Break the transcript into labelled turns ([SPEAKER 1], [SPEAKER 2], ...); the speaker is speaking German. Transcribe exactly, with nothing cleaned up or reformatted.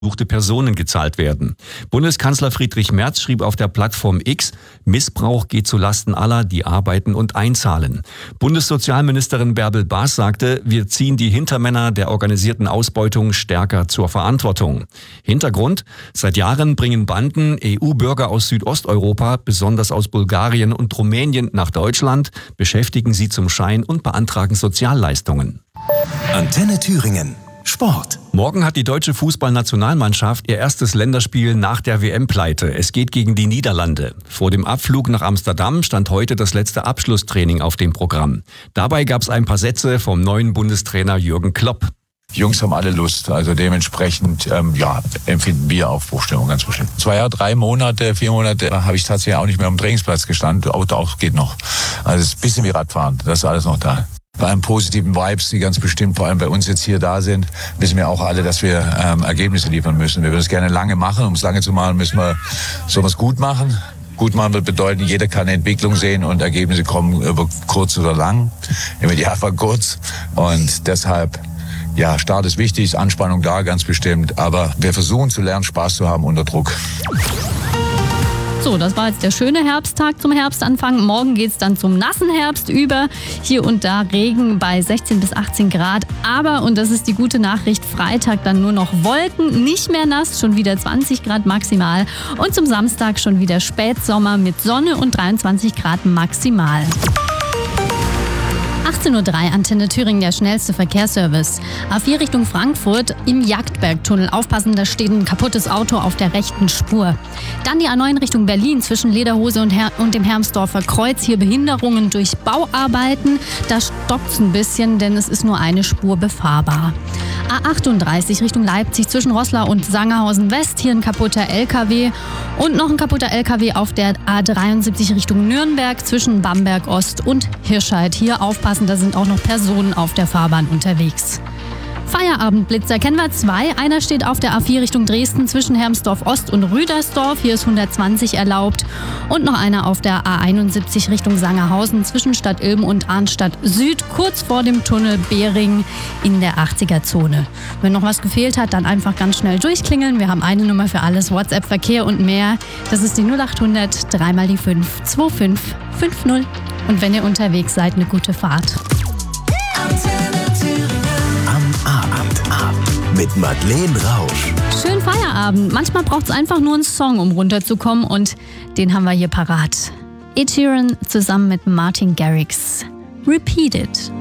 [SPEAKER 1] gesuchte Personen gezahlt werden. Bundeskanzler Friedrich Merz schrieb auf der Plattform X, Missbrauch geht zulasten aller, die arbeiten und einzahlen. Bundessozialministerin Bärbel Baas sagte, wir ziehen die Hintermänner der organisierten Ausbeutung stärker zur Verantwortung. Hintergrund: Seit Jahren bringen Banden E U-Bürger aus Südosteuropa, besonders aus Bulgarien und Rumänien, nach Deutschland, beschäftigen sie zum Schein und beantragen Sozialleistungen.
[SPEAKER 2] Antenne Thüringen. Sport.
[SPEAKER 1] Morgen hat die deutsche Fußballnationalmannschaft ihr erstes Länderspiel nach der W M-Pleite. Es geht gegen die Niederlande. Vor dem Abflug nach Amsterdam stand heute das letzte Abschlusstraining auf dem Programm. Dabei gab es ein paar Sätze vom neuen Bundestrainer Jürgen Klopp.
[SPEAKER 3] Die Jungs haben alle Lust, also dementsprechend ähm, ja, empfinden wir Aufbruchstimmung ganz bestimmt. Zwei, drei Monate, vier Monate habe ich tatsächlich auch nicht mehr am Trainingsplatz gestanden. Auto auch geht noch. Also es ist ein bisschen wie Radfahren, das ist alles noch da. Bei einem positiven Vibes, die ganz bestimmt vor allem bei uns jetzt hier da sind, wissen wir auch alle, dass wir ähm, Ergebnisse liefern müssen. Wir würden es gerne lange machen. Um es lange zu machen, müssen wir sowas gut machen. Gut machen wird bedeuten, jeder kann eine Entwicklung sehen und Ergebnisse kommen über kurz oder lang. Im Idealfall kurz. Und deshalb, ja, Start ist wichtig, Anspannung da, ganz bestimmt. Aber wir versuchen zu lernen, Spaß zu haben unter Druck.
[SPEAKER 4] So, das war jetzt der schöne Herbsttag zum Herbstanfang. Morgen geht's dann zum nassen Herbst über. Hier und da Regen bei sechzehn bis achtzehn Grad. Aber, und das ist die gute Nachricht, Freitag dann nur noch Wolken, nicht mehr nass, schon wieder zwanzig Grad maximal. Und zum Samstag schon wieder Spätsommer mit Sonne und dreiundzwanzig Grad maximal. achtzehn Uhr drei, Antenne Thüringen, der schnellste Verkehrsservice. A vier Richtung Frankfurt im Jagdbergtunnel. Aufpassen, da steht ein kaputtes Auto auf der rechten Spur. Dann die A neun Richtung Berlin zwischen Lederhose und, Her- und dem Hermsdorfer Kreuz. Hier Behinderungen durch Bauarbeiten. Da stockt's ein bisschen, denn es ist nur eine Spur befahrbar. A achtunddreißig Richtung Leipzig zwischen Roßlau und Sangerhausen West. Hier ein kaputter L K W. Und noch ein kaputter L K W auf der A dreiundsiebzig Richtung Nürnberg zwischen Bamberg Ost und Hirscheid. Hier aufpassen, da sind auch noch Personen auf der Fahrbahn unterwegs. Feierabendblitzer kennen wir zwei. Einer steht auf der A vier Richtung Dresden zwischen Hermsdorf Ost und Rüdersdorf. Hier ist hundertzwanzig erlaubt. Und noch einer auf der A einundsiebzig Richtung Sangerhausen zwischen Stadt Ilm und Arnstadt Süd, kurz vor dem Tunnel Behring in der achtziger-Zone. Wenn noch was gefehlt hat, dann einfach ganz schnell durchklingeln. Wir haben eine Nummer für alles, WhatsApp, Verkehr und mehr. Das ist die null achthundert, dreimal die fünf, zwei fünf fünf null. Und wenn ihr unterwegs seid, eine gute Fahrt.
[SPEAKER 2] Mit Madeleine Rausch.
[SPEAKER 4] Schönen Feierabend. Manchmal braucht es einfach nur einen Song, um runterzukommen, und den haben wir hier parat. Ed Sheeran zusammen mit Martin Garrix. Repeat It.